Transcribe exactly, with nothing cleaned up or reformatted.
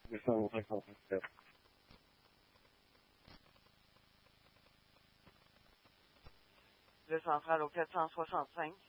deux cent cinquante-sept. Le central au quatre cent soixante-cinq.